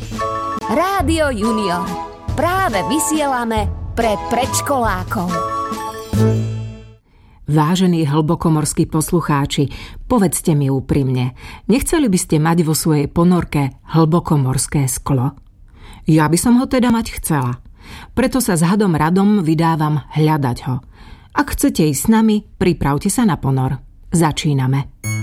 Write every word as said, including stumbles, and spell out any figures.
Rádio Junior. Práve vysielame pre predškolákov. Vážení hlbokomorskí poslucháči, povedzte mi úprimne, nechceli by ste mať vo svojej ponorke hlbokomorské sklo? Ja by som ho teda mať chcela. Preto sa s hadom Radom vydávam hľadať ho. Ak chcete ísť s nami, pripravte sa na ponor. Začíname.